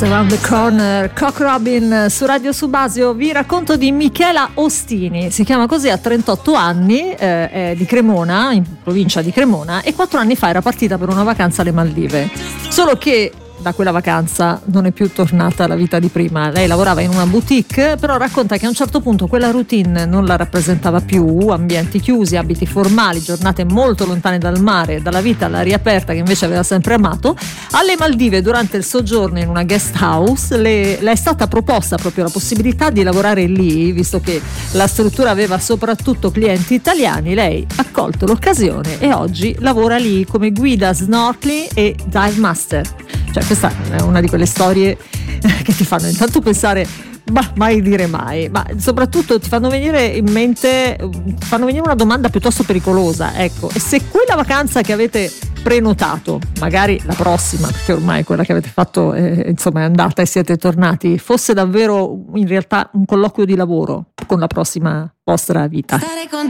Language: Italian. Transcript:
Around the Corner, Cock Robin su Radio Subasio. Vi racconto di Michela Ostini, si chiama così, ha 38 anni, è di Cremona, in provincia di Cremona, e 4 anni fa era partita per una vacanza alle Maldive, solo che da quella vacanza non è più tornata alla vita di prima. Lei lavorava in una boutique, però racconta che a un certo punto quella routine non la rappresentava più, ambienti chiusi, abiti formali, giornate molto lontane dal mare, dalla vita all'aria aperta che invece aveva sempre amato. Alle Maldive, durante il soggiorno in una guest house, le è stata proposta proprio la possibilità di lavorare lì, visto che la struttura aveva soprattutto clienti italiani. Lei ha colto l'occasione e oggi lavora lì come guida snorkeling e dive master. Cioè, questa è una di quelle storie che ti fanno intanto pensare, mai dire mai, ma soprattutto ti fanno venire in mente, una domanda piuttosto pericolosa, ecco: e se quella vacanza che avete prenotato, magari la prossima, perché ormai quella che avete fatto insomma è andata e siete tornati, fosse davvero in realtà un colloquio di lavoro con la prossima vostra vita?